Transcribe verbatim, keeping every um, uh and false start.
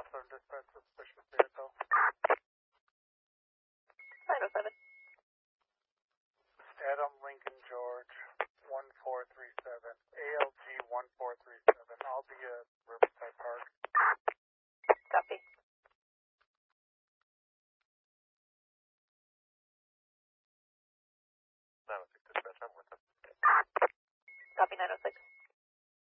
also dispatch suspicious vehicle. nine oh seven. Adam Lincoln George, one four three seven. A L G one four three seven. I'll be at Riverside Park. Copy. nine oh six dispatch, I'm with them. Copy nine oh six.